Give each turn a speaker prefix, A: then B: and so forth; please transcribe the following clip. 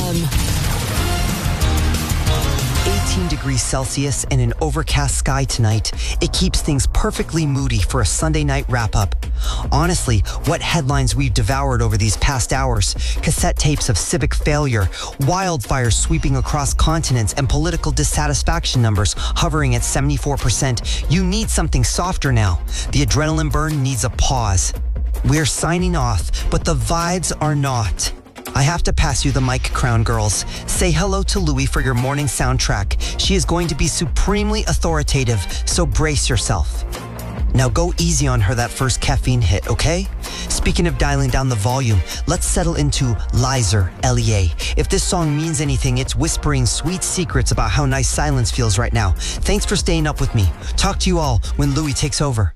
A: 18 degrees Celsius and an overcast sky tonight. It keeps things perfectly moody for a Sunday night wrap-up. Honestly, what headlines we've devoured over these past hours. Cassette tapes of civic failure, wildfires sweeping across continents, and political dissatisfaction numbers hovering at 74%. You need something softer now. The adrenaline burn needs a pause. We're signing off, but the vibes are not. I have to pass you the mic, Crown Girls. Say hello to Louie for your morning soundtrack. She is going to be supremely authoritative, so brace yourself. Now go easy on her that first caffeine hit, okay? Speaking of dialing down the volume, let's settle into Lizer, L-E-A. If this song means anything, it's whispering sweet secrets about how nice silence feels right now. Thanks for staying up with me. Talk to you all when Louie takes over.